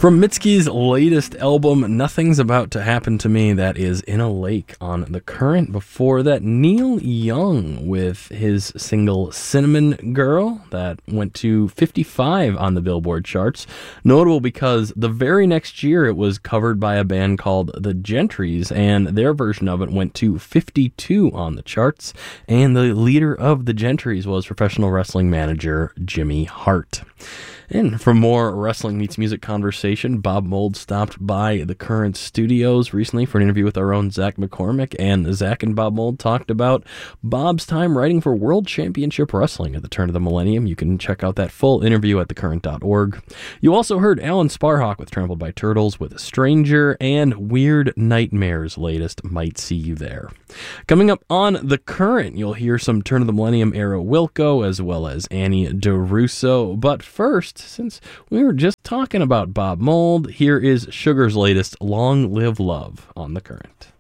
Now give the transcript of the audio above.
From Mitski's latest album, Nothing's About to Happen to Me, that is In a Lake on The Current. Before that, Neil Young with his single Cinnamon Girl, that went to 55 on the Billboard charts. Notable because the very next year it was covered by a band called The Gentrys, and their version of it went to 52 on the charts. And the leader of The Gentrys was professional wrestling manager Jimmy Hart. And for more Wrestling Meets Music conversation, Bob Mould stopped by the Current Studios recently for an interview with our own Zach McCormick, and Zach and Bob Mould talked about Bob's time writing for World Championship Wrestling at the turn of the millennium. You can check out that full interview at thecurrent.org. You also heard Alan Sparhawk with Trampled by Turtles with A Stranger, and Weird Nightmares' latest Might See You There. Coming up on The Current, you'll hear some turn of the millennium era Wilco as well as Annie DeRusso. But first, since we were just talking about Bob Mould, here is Sugar's latest Long Live Love on The Current.